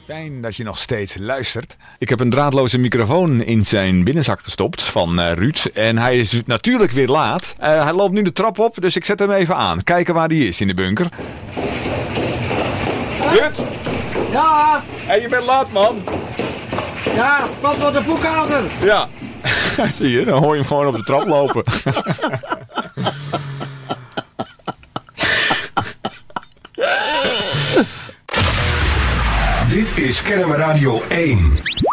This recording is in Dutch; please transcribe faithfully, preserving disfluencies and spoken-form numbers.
Fijn dat je nog steeds luistert. Ik heb een draadloze microfoon in zijn binnenzak gestopt van uh, Ruud. En hij is natuurlijk weer laat. Uh, hij loopt nu de trap op, dus ik zet hem even aan. Kijken waar hij is in de bunker. Ruud? Ja? Hé, hey, je bent laat, man. Ja, komt door de boekhouder. Ja. Zie je, dan hoor je hem gewoon op de trap lopen. Dit is Kennemer Radio één.